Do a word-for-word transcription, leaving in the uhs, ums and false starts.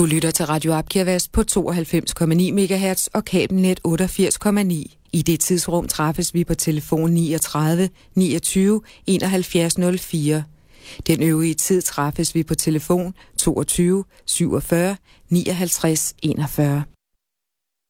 Du lytter til Radio Abkirvast på tooghalvfems komma ni megahertz og kabelnet otteogfirs komma ni. I det tidsrum træffes vi på telefon niogtredive niogtyve enoghalvfjerds nul fire. Den øvrige tid træffes vi på telefon toogtyve syvogfyrre nioghalvtreds enogfyrre.